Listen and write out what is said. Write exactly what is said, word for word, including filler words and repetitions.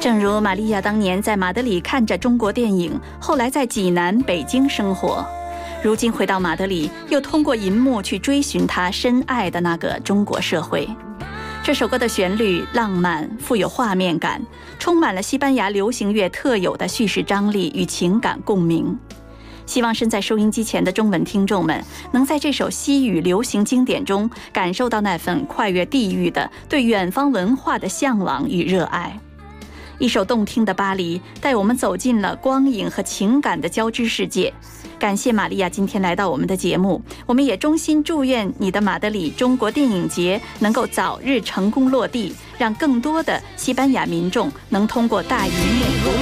正如玛利亚当年在马德里看着中国电影，后来在济南、北京生活，如今回到马德里，又通过银幕去追寻她深爱的那个中国社会。这首歌的旋律浪漫，富有画面感，充满了西班牙流行乐特有的叙事张力与情感共鸣。希望身在收音机前的中文听众们，能在这首西语流行经典中感受到那份跨越地域的对远方文化的向往与热爱。一首动听的巴黎，带我们走进了光影和情感的交织世界。感谢玛利亚今天来到我们的节目，我们也衷心祝愿你的马德里中国电影节能够早日成功落地，让更多的西班牙民众能通过大荧幕